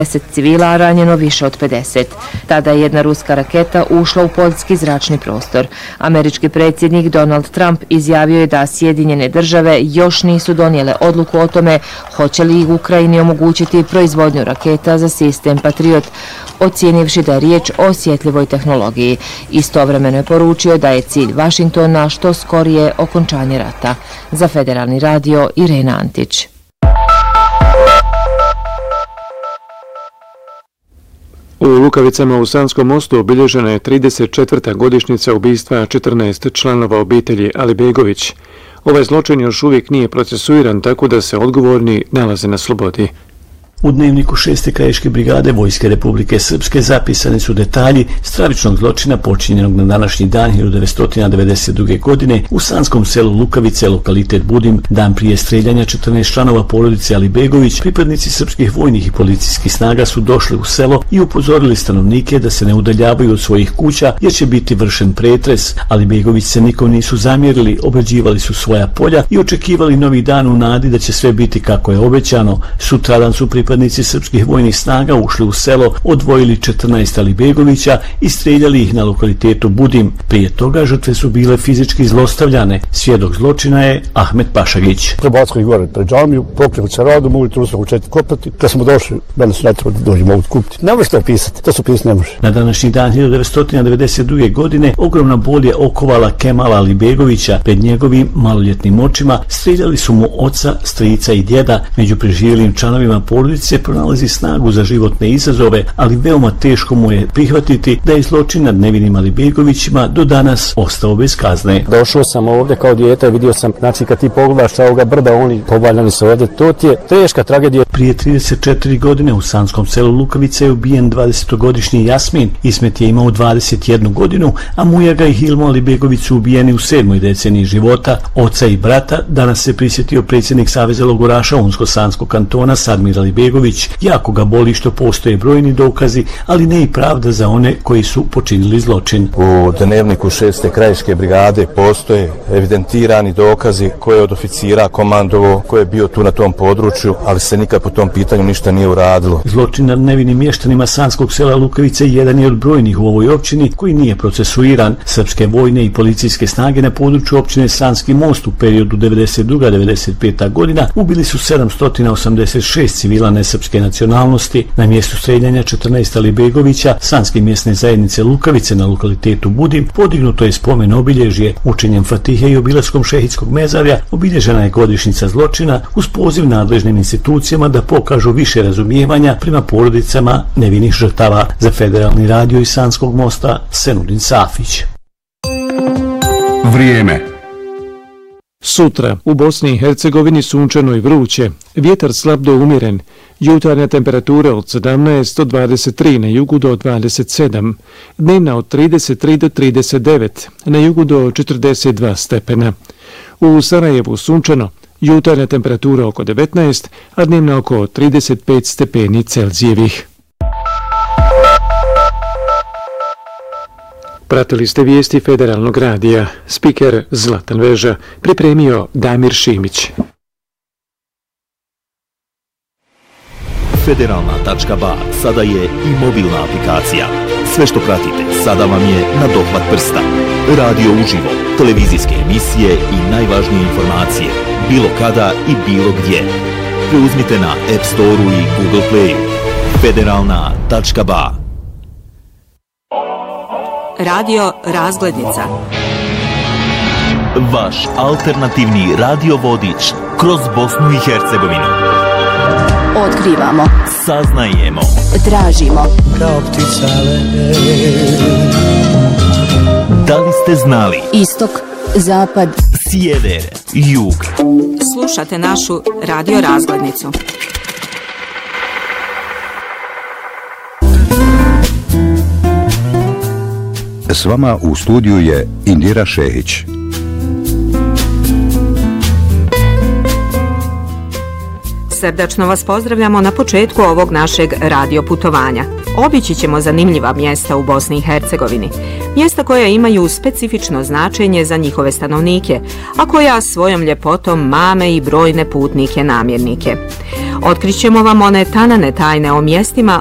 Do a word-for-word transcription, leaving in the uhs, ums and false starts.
deset civila, a ranjeno više od pedeset. Tada je jedna ruska raketa ušla u poljski zračni prostor. Američki predsjednik Donald Trump izjavio je da Sjedinjene države još nisu donijele odluku o tome hoće li Ukrajini omogućiti proizvodnju raketa za sistem Patriot, ocijenivši da je riječ o osjetljivoj tehnologiji. Istovremeno je poručio da je cilj Vašingtona što skorije okončanje rata. Za Federalni radio Irena Antić. U Lukavicama u Sanskom mostu obilježena je trideset četvrta godišnjica ubistva četrnaest članova obitelji Alibegović. Ovaj zločin još uvijek nije procesuiran, tako da se odgovorni nalaze na slobodi. U dnevniku šeste krajiške brigade Vojske Republike Srpske zapisani su detalji stravičnog zločina počinjenog na današnji dan hiljadu devetsto devedeset druge. godine u sanskom selu Lukavice, lokalitet Budim, dan prije streljanja četrnaest članova porodice Alibegović. Pripadnici srpskih vojnih i policijskih snaga su došli u selo i upozorili stanovnike da se ne udaljavaju od svojih kuća jer će biti vršen pretres. Alibegović se nikom nisu zamjerili, obrađivali su svoja polja i očekivali novi dan u nadi da će sve biti kako je obećano. Sutradan su pripadnici Pripadnici srpskih vojnih snaga ušli u selo, odvojili četrnaest Alibegovića i streljali ih na lokalitetu Budim. Prije toga žrtve su bile fizički zlostavljane. Svjedok zločina je Ahmet Pašagić. Prebacili gore pred džamiju, pokrili se radom, ujutru smo učeti kopati. Kad smo došli, mene su netrebali da dođu, mogu kupiti. Ne može to pisati, to su pisati ne može. Na današnji dan hiljadu devetsto devedeset druge. godine ogromna bol je okovala Kemala Alibegovića. Pred njegovim maloljetnim očima streljali su mu oca, strica i djeda. Među preživjelim članovima porodice se pronalazi snagu za životne izazove, ali veoma teško mu je prihvatiti da je zločin nad nevinim Alibegovićima do danas ostao bez kazne. Došao sam ovdje kao dijete, vidio sam, znači kad ti pogledaš sa ovoga brda, oni povaljani su ovdje, to ti je teška tragedija. Prije trideset četiri godine u sanskom selu Lukavice je ubijen dvadesetogodišnji Jasmin. Ismet je imao dvadeset jednu godinu, a Mujaga i Hilmo Alibegović su ubijeni u sedmoj deceniji života. Oca i brata danas se prisjetio predsjednik Saveza logoraša Unsko-sanskog kantona Sadmir Alibegović. Jako ga boli što postoje brojni dokazi, ali ne i pravda za one koji su počinili zločin. U dnevniku šeste krajiške brigade postoje evidentirani dokazi koje je od oficira komandovo, ko je bio tu na tom području, ali se nikad po tom pitanju ništa nije uradilo. Zločin nad nevinim mještanima sanskog sela Lukavice jedan je od brojnih u ovoj općini koji nije procesuiran. Srpske vojne i policijske snage na području općine Sanski most u periodu devedeset druga do devedeset peta. godina ubili su sedamsto osamdeset šest civila nesrpske nacionalnosti. Na mjestu streljanja četrnaest Alibegovića sanske mjesne zajednice Lukavice na lokalitetu Budim podignuto je spomen obilježje. Učenjem Fatihe i obilaskom šehidskog mezarja obilježena je godišnjica zločina uz poziv nadležnim institucijama da pokažu više razumijevanja prema porodicama nevinih žrtava. Za Federalni radio iz Sanskog mosta Senudin Safić. Vrijeme. Sutra u Bosni i Hercegovini sunčano i vruće, vjetar slab do umjeren, jutarnja temperatura od sedamnaest do dvadeset tri, na jugu do dvadeset sedam, dnevna od trideset tri do trideset devet, na jugu do četrdeset dva stepena. U Sarajevu sunčano, jutarnja temperatura oko devetnaest, a dnevna oko trideset pet stepeni Celzijevih. Pratili ste vijesti Federalnog radija. Spiker Zlatan Veža, pripremio Damir Šimić. Federalna tačka ba sada je i mobilna aplikacija. Sve što pratite sada vam je na dohvat prsta. Radio uživo, televizijske emisije i najvažnije informacije, bilo kada i bilo gdje. Preuzmite na App Store-u i Google Play-u. Federalna tačka ba. Radio Razglednica. Vaš alternativni radio vodič kroz Bosnu i Hercegovinu. Otkrivamo, saznajemo, tražimo. Kao ptica lete. Da li ste znali? Istok, zapad, sjever, jug. Slušate našu Radio Razglednicu. S vama u studiju je Indira Šehić. Srdačno vas pozdravljamo na početku ovog našeg radio putovanja. Obići ćemo zanimljiva mjesta u Bosni i Hercegovini. Mjesta koja imaju specifično značenje za njihove stanovnike, a koja svojom ljepotom mame i brojne putnike namjernike. Otkrićemo vam one tanane tajne o mjestima